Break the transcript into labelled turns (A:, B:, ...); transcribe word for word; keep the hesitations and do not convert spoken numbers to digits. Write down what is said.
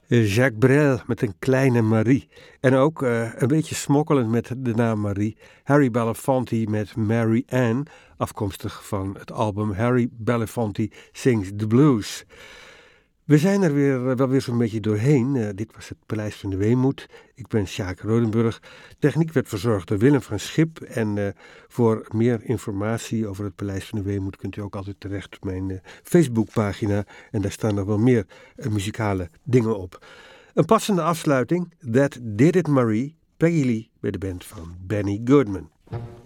A: Jacques Brel met een kleine Marie. En ook uh, een beetje smokkelend met de naam Marie. Harry Belafonte met Mary Ann, afkomstig van het album Harry Belafonte Sings the Blues. We zijn er weer, wel weer zo'n beetje doorheen. Uh, dit was het Paleis van de Weemoed. Ik ben Sjaak Rodenburg. Techniek werd verzorgd door Willem van Schip. En uh, voor meer informatie over het Paleis van de Weemoed kunt u ook altijd terecht op mijn uh, Facebookpagina. En daar staan nog wel meer uh, muzikale dingen op. Een passende afsluiting. That Did It Marie. Peggy Lee bij de band van Benny Goodman.